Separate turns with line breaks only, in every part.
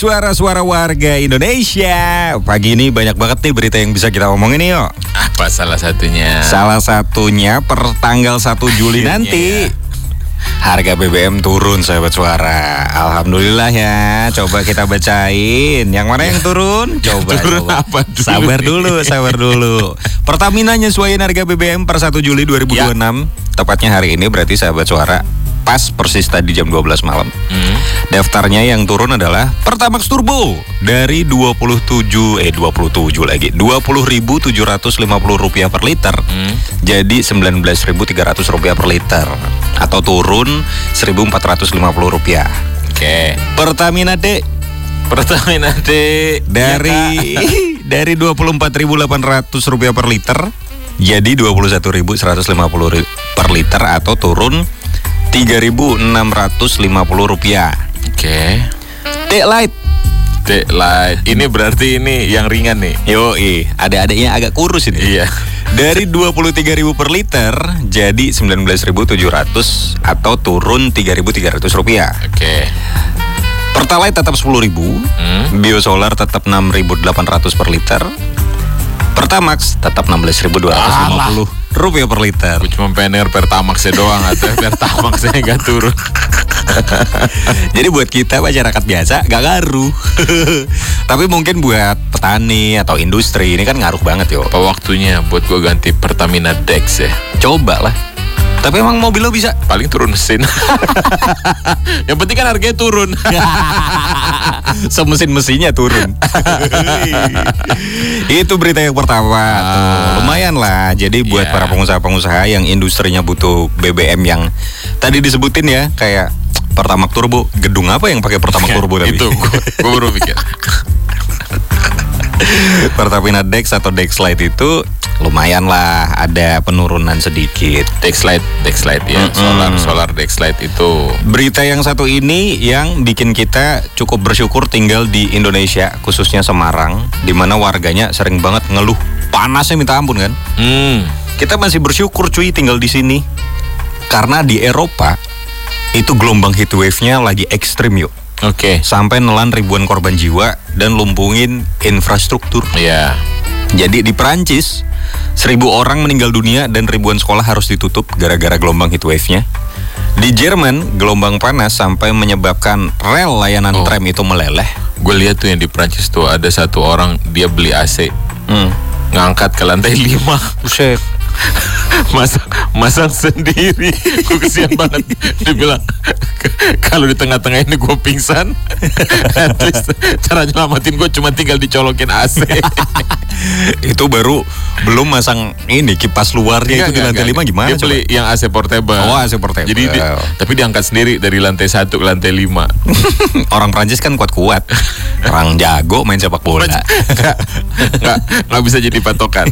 Suara-suara warga Indonesia. Pagi ini banyak banget nih berita yang bisa kita omongin nih yuk.
Apa salah satunya?
Salah satunya per tanggal 1 Juli nanti harga BBM turun sahabat suara. Alhamdulillah ya. Coba kita bacain. Yang mana yang turun? Coba.
Turun apa dulu?
Sabar dulu. Pertamina nyesuaiin harga BBM per 1 Juli 2026. Tepatnya hari ini berarti sahabat suara. Pas persis tadi jam 12 malam. Daftarnya yang turun adalah Pertamax Turbo dari 20.750 rupiah per liter jadi 19.300 rupiah per liter atau turun 1.450 rupiah.
Oke.
Pertamina D dari 24.800 rupiah per liter jadi 21.150 per liter atau turun 3.650 rupiah.
Oke.
T-Light
Ini berarti ini yang ringan nih.
Yoi, ada-adanya agak kurus ini.
Iya.
Dari 23.000 per liter jadi 19.700 atau turun 3.300 rupiah.
Oke.
Pertalite tetap 10.000, Biosolar tetap 6.800 per liter. Pertamax tetap 16.250 rupiah per liter.
Gue cuma pengen Pertamaxnya doang atau Pertamaxnya gak turun.
Jadi buat kita masyarakat biasa gak ngaruh. Tapi mungkin buat petani atau industri ini kan ngaruh banget yo.
Apa waktunya buat gue ganti Pertamina Dex ya?
Coba lah. Tapi emang mobil lo bisa?
Paling turun mesin. Yang penting kan harganya turun.
Semesin-mesinnya turun. Itu berita yang pertama. Lumayan lah. Jadi buat para pengusaha-pengusaha yang industrinya butuh BBM yang tadi disebutin ya, kayak Pertamax Turbo. Gedung apa yang pakai Pertamax Turbo tadi?
Itu gue baru pikir.
Pertamina Dex atau Dexlite itu lumayan lah, ada penurunan sedikit.
Dexlite ya, solar Dexlite itu.
Berita yang satu ini yang bikin kita cukup bersyukur tinggal di Indonesia, khususnya Semarang, di mana warganya sering banget ngeluh panasnya minta ampun kan. Kita masih bersyukur cuy tinggal di sini, karena di Eropa itu gelombang heatwave-nya lagi ekstrim yuk.
Oke.
Sampai nelan ribuan korban jiwa dan lumbungin infrastruktur.
Iya.
Jadi di Perancis 1.000 orang meninggal dunia dan ribuan sekolah harus ditutup gara-gara gelombang heatwave-nya. Di Jerman gelombang panas sampai menyebabkan rel layanan tram itu meleleh.
Gue lihat tuh yang di Perancis tuh ada satu orang dia beli AC, ngangkat ke lantai 5.
Buset.
Masang sendiri. Gue kesian banget. Dia bilang kalau di tengah-tengah ini gue pingsan, at least cara nyelamatin gue cuma tinggal dicolokin AC.
Itu baru belum masang ini kipas luarnya. Itu di lantai 5 gimana?
Dia beli yang AC portable.
Oh, AC portable.
Jadi tapi diangkat sendiri dari lantai 1 ke lantai 5.
Orang Prancis kan kuat-kuat. Orang jago main sepak bola.
Nggak bisa jadi patokan.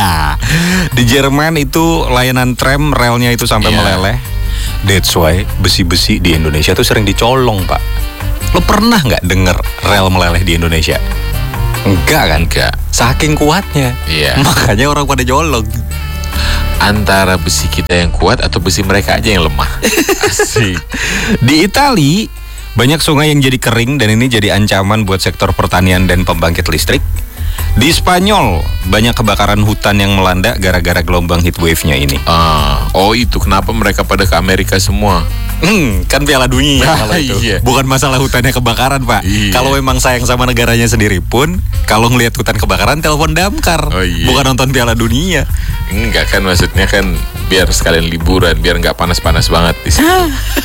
Di Jerman itu layanan tram relnya itu sampai meleleh. That's why besi-besi di Indonesia tuh sering dicolong, Pak. Lo pernah nggak denger rel meleleh di Indonesia? Enggak kan?
Enggak.
Saking kuatnya.
Iya.
Makanya orang pada colong.
Antara besi kita yang kuat atau besi mereka aja yang lemah. Asik.
Di Itali banyak sungai yang jadi kering dan ini jadi ancaman buat sektor pertanian dan pembangkit listrik. Di Spanyol banyak kebakaran hutan yang melanda gara-gara gelombang heatwave-nya ini.
Oh itu kenapa mereka pada ke Amerika semua?
Kan Piala Dunia kalau itu.
Iya.
Bukan masalah hutannya kebakaran, Pak.
Iya.
Kalau memang sayang sama negaranya sendiri pun, kalau ngelihat hutan kebakaran telepon damkar.
Oh, iya.
Bukan nonton Piala Dunia.
Enggak kan, maksudnya kan biar sekalian liburan, biar nggak panas-panas banget di situ.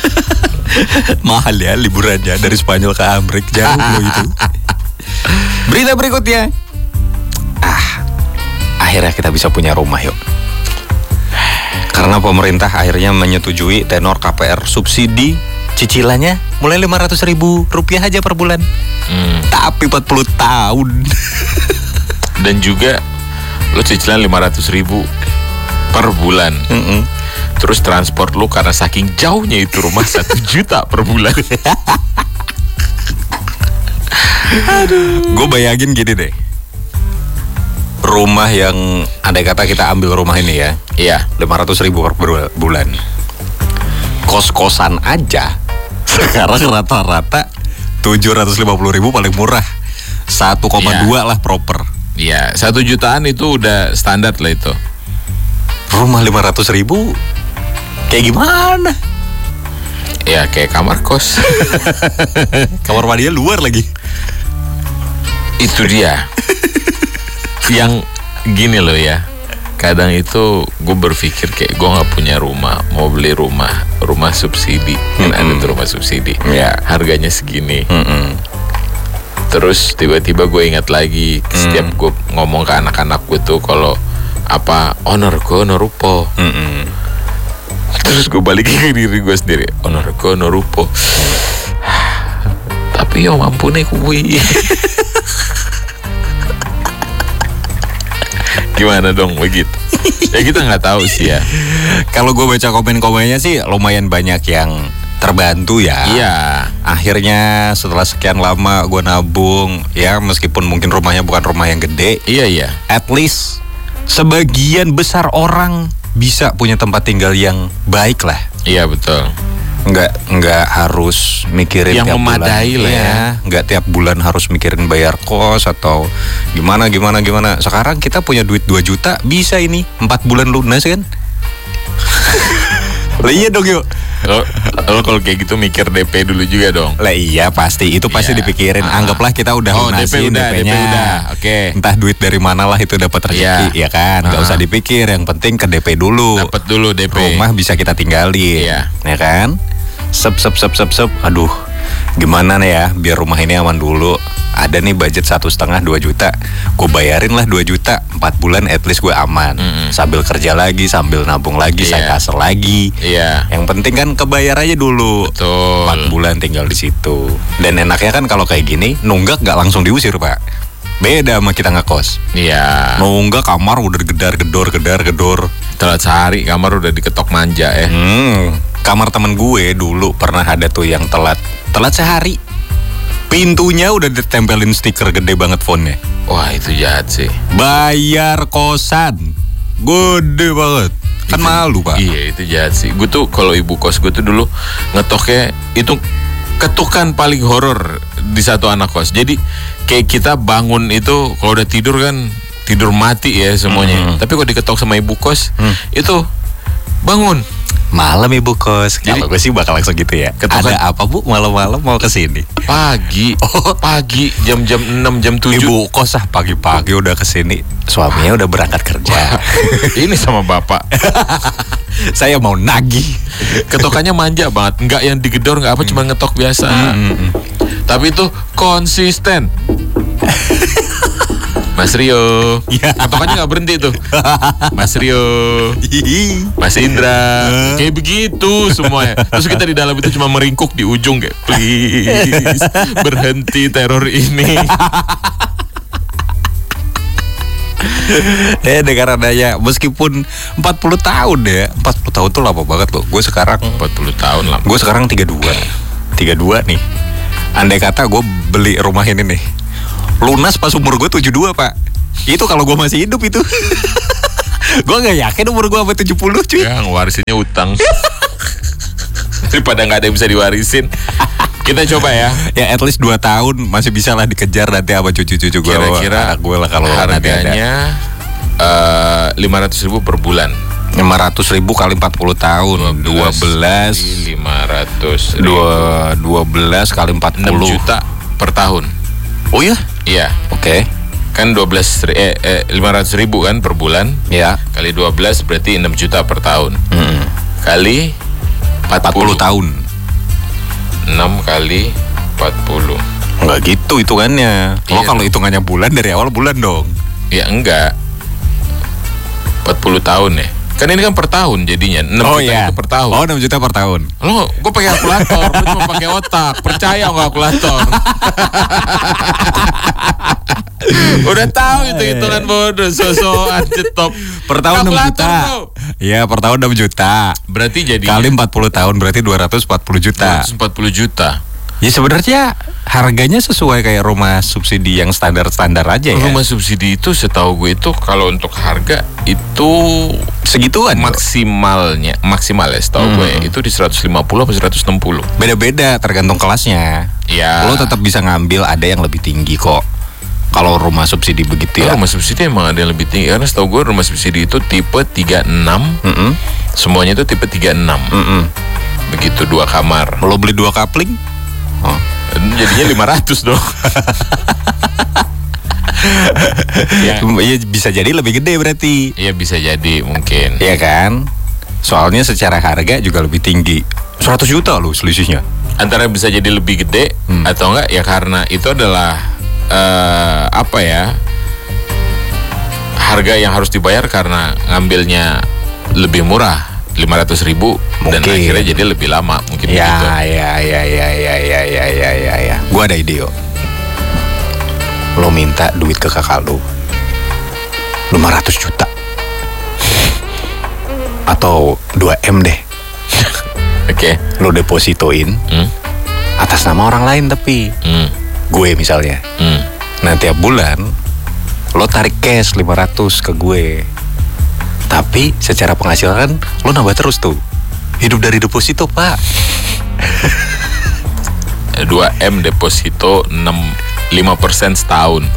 Mahal ya liburannya dari Spanyol ke Amerika, jauh loh itu. Berita berikutnya. Akhirnya kita bisa punya rumah yuk. Karena pemerintah akhirnya menyetujui tenor KPR subsidi cicilannya mulai 500.000 rupiah aja per bulan. Tapi 40 tahun.
Dan juga lo cicilan 500.000 per bulan. Terus transport lo karena saking jauhnya itu rumah 1 juta per bulan.
Gue bayangin gini deh. Rumah yang andai kata kita ambil rumah ini ya,
Iya.
500.000 per bulan. Kos-kosan aja sekarang rata-rata 750.000 paling murah. 1,2 lah proper.
Iya, 1 jutaan itu udah standar lah itu.
Rumah 500.000 kayak gimana?
Ya kayak kamar kos.
Kamar mandinya luar lagi.
Itu dia. Yang gini loh ya. Kadang itu gue berpikir kayak gue nggak punya rumah, mau beli rumah subsidi. Kan ada tuh rumah subsidi.
Ya.
Harganya segini. Terus tiba-tiba gue ingat lagi setiap gue ngomong ke anak-anak gue tuh kalau apa honor rupo. Terus gue balikin ke diri gue sendiri, honor rupo. Tapi yo mampu nih kuwi. Gimana dong begitu? Ya kita nggak tahu sih ya.
Kalau gue baca komen-komennya sih lumayan banyak yang terbantu ya.
Iya.
Akhirnya setelah sekian lama gue nabung, ya meskipun mungkin rumahnya bukan rumah yang gede.
Iya.
At least sebagian besar orang bisa punya tempat tinggal yang baik lah.
Iya betul.
Nggak harus mikirin
yang
tiap
memadai
bulan,
lah ya.
Nggak tiap bulan harus mikirin bayar kos atau gimana. Sekarang kita punya duit 2 juta bisa ini 4 bulan lunas kan. Lah iya dong yuk.
Lo kalau kayak gitu mikir DP dulu juga dong.
Lah iya pasti pasti dipikirin. Anggaplah kita udah lunasin DP-nya.
DP udah. Oke.
Entah duit dari mana lah itu dapat rezeki ya kan. Gak usah dipikir, yang penting ke DP dulu.
Dapat dulu DP.
Rumah bisa kita tinggalin.
Iya.
Ya kan? Sep. Aduh, gimana nih ya biar rumah ini aman dulu. Ada nih budget 1,5 2 juta. Gue bayarin lah 2 juta 4 bulan, at least gue aman. Sambil kerja lagi, sambil nabung lagi, saya kasar lagi.
Iya.
Yang penting kan kebayar aja dulu.
Betul.
4 bulan tinggal di situ. Dan enaknya kan kalau kayak gini, nunggak gak langsung diusir Pak. Beda sama kita ngekos.
Iya.
Nunggak kamar udah gedar-gedor.
Telat sehari kamar udah diketok manja ya.
Kamar temen gue dulu pernah ada tuh yang telat sehari. Pintunya udah ditempelin stiker gede banget fontnya.
Wah itu jahat sih.
Bayar kosan gede banget. Kan malu Pak.
Iya itu jahat sih. Gue tuh kalau ibu kos gue tuh dulu ngetoknya itu ketukan paling horor di satu anak kos. Jadi kayak kita bangun itu kalau udah tidur kan tidur mati ya semuanya. Tapi kalau diketok sama ibu kos itu bangun.
Malam ibu kos. Kalau gue sih bakal langsung gitu ya.
Ketukan.
Ada apa bu malam-malam mau kesini?
Pagi jam 6 jam 7.
Ibu kos pagi-pagi udah kesini. Suaminya udah berangkat kerja.
Ini sama bapak.
Saya mau nagih.
Ketokannya manja banget. Nggak yang digedor, nggak apa, cuma ngetok biasa. Tapi itu konsisten. Mas Rio, ketokannya nggak berhenti tuh. Mas Rio, Mas Indra, kayak begitu semuanya. Terus kita di dalam itu cuma meringkuk di ujung kayak please berhenti teror ini.
Dengan adanya meskipun 40 tahun ya, 40 tahun tuh lama banget loh. Gue sekarang
40 tahun lama.
Gue sekarang 32 nih. Andai kata gue beli rumah ini nih, lunas pas umur gue 72 Pak. Itu kalau gue masih hidup itu. Gue gak yakin umur gue sampai 70 cuy.
Ya ngewarisinnya utang. Daripada gak ada yang bisa diwarisin. Kita coba ya.
Ya at least 2 tahun masih bisa lah dikejar nanti sama cucu-cucu gue.
Kira-kira
gue lah kalau
harganya 500.000 per bulan.
500.000 kali 40 tahun
12 500
12 kali 40
6 juta per tahun.
Oh ya?
Iya.
Oke.
Kan 500.000 kan per bulan.
Ya.
Kali 12 berarti 6 juta per tahun. Kali
40 tahun.
6 kali 40.
Enggak gitu hitungannya.
Iya,
Kalau hitungannya bulan dari awal bulan dong.
Ya enggak. 40 tahun ya. Kan ini kan per tahun jadinya 6 juta itu per tahun.
Oh 6 juta per tahun.
Lo gue pakai kalkulator, lo cuma pakai otak. Percaya nggak kalkulator? Udah tahu itu hitungan bodoh, so-soan top.
Per tahun 6 juta. Iya per tahun 6 juta.
Berarti jadi
kali 40 tahun berarti 240 juta.
240 juta.
Ya sebenarnya harganya sesuai kayak rumah subsidi yang standar-standar aja ya.
Rumah subsidi itu setahu gue itu kalau untuk harga itu
segituan
maksimal ya setahu gue itu di 150 atau 160.
Beda-beda tergantung kelasnya.
Ya.
Lo tetap bisa ngambil, ada yang lebih tinggi kok. Kalau rumah subsidi begitu ya.
Rumah subsidi emang ada yang lebih tinggi karena setahu gue rumah subsidi itu tipe 36. Semuanya itu tipe 36. Begitu 2 kamar.
Lo beli 2 kapling?
Oh. Jadinya 500 dong.
Ya bisa jadi lebih gede berarti.
Iya bisa jadi mungkin.
Iya kan? Soalnya secara harga juga lebih tinggi. 100 juta loh selisihnya.
Antara bisa jadi lebih gede atau enggak ya karena itu adalah harga yang harus dibayar karena ngambilnya lebih murah 500.000 dan akhirnya jadi lebih lama mungkin
ya,
gitu.
Ya. Gua ada ide yo. Lo minta duit ke kakak lo 500 juta atau 2M deh.
Oke.
Lo depositoin atas nama orang lain tapi gue misalnya. Nah tiap bulan lo tarik cash 500 ke gue. Tapi secara penghasilan lo nambah terus tuh. Hidup dari deposito, Pak.
2M deposito 5% setahun.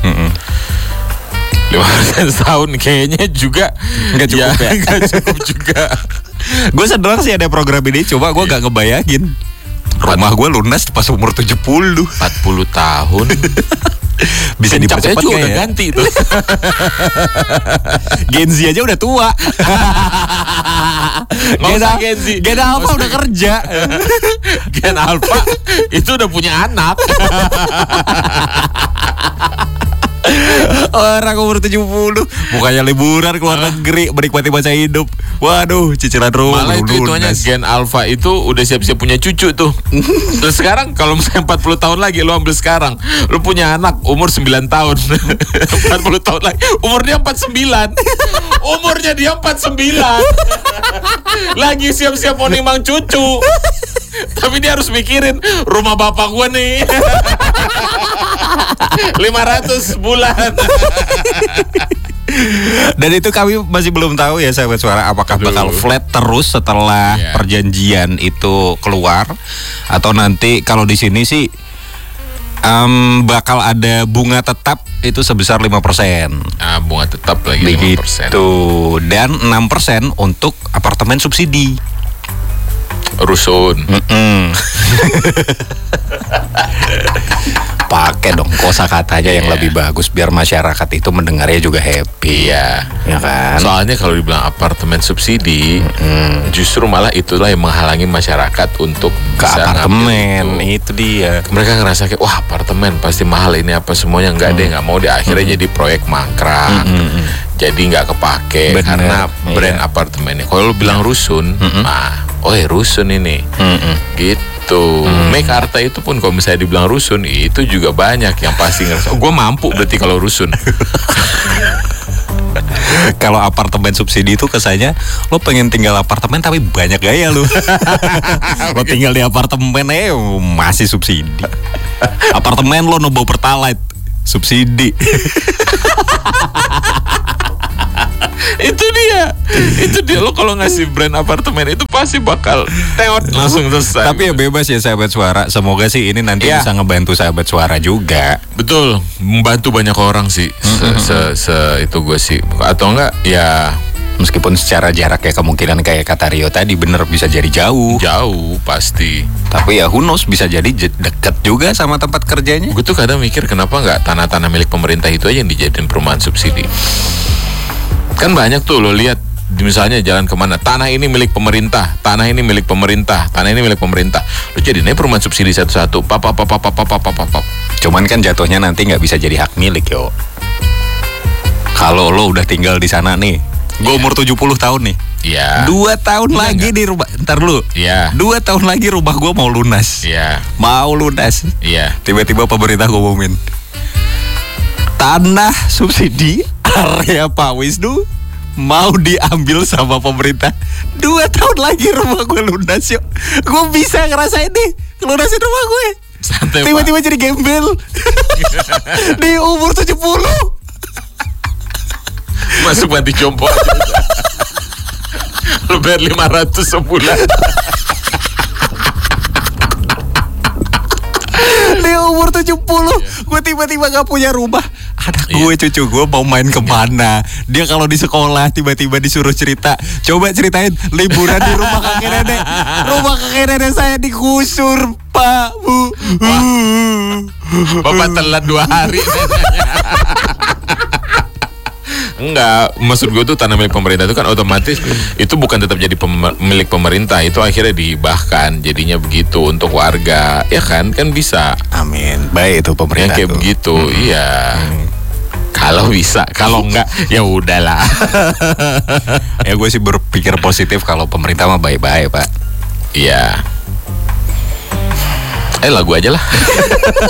5% setahun kayaknya juga
nggak cukup ya.
Nggak cukup juga.
Gue sedang sih ada program ini, coba gue gak ngebayangin. Rumah gue lunas pas umur 70.
40 tahun.
Bisa dipercepat
juga
ya?
Udah ganti tuh.
Gen Z aja udah tua. Gen Alpha udah kerja.
Gen Alpha itu udah punya anak.
Orang umur 70 bukannya liburan keluar negeri menikmati masa hidup. Waduh, cicilan rumah.
Malah itu hitungannya Gen Alpha itu udah siap-siap punya cucu tuh. Terus sekarang kalau misalnya 40 tahun lagi lo ambil sekarang, lo punya anak umur 9 tahun. 40 tahun lagi umur dia 49. Umurnya dia 49. Lagi siap-siap mau nimang cucu. Tapi dia harus mikirin rumah bapak gua nih. 500 bulan.
Dan itu kami masih belum tahu ya sahabat suara, apakah bakal flat terus setelah perjanjian itu keluar atau nanti kalau di sini sih bakal ada bunga tetap itu sebesar 5%.
Bunga tetap lagi 5%.
Begitu. Dan 6% untuk apartemen subsidi.
Rusun.
Pakai dong kosakatanya yang lebih bagus biar masyarakat itu mendengarnya juga happy.
Iya.
Ya kan?
Soalnya kalau dibilang apartemen subsidi, justru malah itulah yang menghalangi masyarakat untuk
ke apartemen. Itu dia.
Mereka ngerasa kayak wah apartemen pasti mahal ini apa semuanya, enggak deh, nggak mau deh, akhirnya jadi proyek mangkrak. Jadi nggak kepake karena brand apartemennya. Kalau lu bilang rusun, rusun ini. Gitu. Mekarta itu pun kalau misalnya dibilang rusun, itu juga banyak yang pasti ngerasa gue mampu berarti kalau rusun.
Kalau apartemen subsidi itu kesannya lo pengen tinggal apartemen tapi banyak gaya lo. Lo tinggal di apartemen masih subsidi. Apartemen lo no bawa pertalite subsidi.
Itu dia lo kalau ngasih brand apartemen itu pasti bakal teot langsung selesai.
Tapi ya bebas ya sahabat suara. Semoga sih ini nanti bisa ngebantu sahabat suara juga.
Betul, membantu banyak orang sih. Itu gue sih. Atau enggak ya
meskipun secara jarak ya kemungkinan kayak kata Rio tadi bener bisa jadi jauh.
Jauh pasti.
Tapi ya who knows, bisa jadi deket juga sama tempat kerjanya.
Gue tuh kadang mikir kenapa nggak tanah-tanah milik pemerintah itu aja yang dijadiin perumahan subsidi. Kan banyak tuh lo lihat misalnya jalan kemana, tanah ini milik pemerintah, tanah ini milik pemerintah, tanah ini milik pemerintah. Lo jadinya perumahan subsidi satu-satu.
Cuman kan jatuhnya nanti nggak bisa jadi hak milik yo. Kalau lo udah tinggal di sana nih, gue umur 70 tahun nih.
Iya.
2 tahun lagi di rumah. Ntar lu.
Iya.
2 tahun lagi rumah gue mau lunas.
Iya.
Mau lunas.
Iya.
Tiba-tiba pemerintah ngumumin tanah subsidi area Pak Wisnu mau diambil sama pemerintah. 2 tahun lagi rumah gue lunas yuk. Gue bisa ngerasain nih lunasin rumah gue.
Santai,
tiba-tiba jadi gembel di umur 70.
Masuk panti jompo aja. Lu bayar 500 sebulan.
Di umur 70 gue tiba-tiba gak punya rumah. Anak gue, cucu gue mau main kemana? Dia kalau di sekolah tiba-tiba disuruh cerita. Coba ceritain liburan di rumah kakek nenek. Rumah kakek nenek saya digusur, Pak, Bu.
Bapak telat 2 hari. Enggak, maksud gue tuh tanah milik pemerintah itu kan otomatis itu bukan tetap jadi milik pemerintah, itu akhirnya dihibahkan jadinya begitu untuk warga, ya kan bisa.
Amin, baik itu pemerintah.
Yang kayak
tuh.
begitu, iya. Kalau bisa, kalau enggak ya udahlah.
Ya gue sih berpikir positif kalau pemerintah mah baik-baik, Pak.
Iya. Lagu aja lah.